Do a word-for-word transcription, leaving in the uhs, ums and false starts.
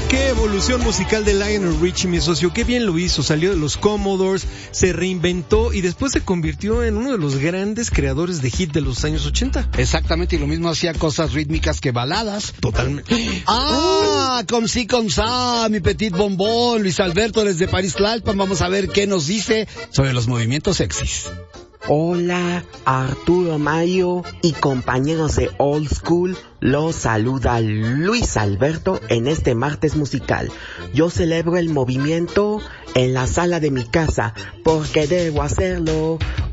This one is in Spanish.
qué evolución musical de Lionel Richie, mi socio, qué bien lo hizo, salió de los Commodores, se reinventó y después se convirtió en uno de los grandes creadores de hit de los años ochenta. Exactamente, y lo mismo hacía cosas rítmicas que baladas. Totalmente. Ah, com si com sa, mi petit bombón, Luis Alberto desde París Tlalpan, vamos a ver qué nos dice sobre los movimientos sexys. Hola, Arturo Mayo y compañeros de Old School, los saluda Luis Alberto en este martes musical. Yo celebro el movimiento en la sala de mi casa porque debo hacerlo.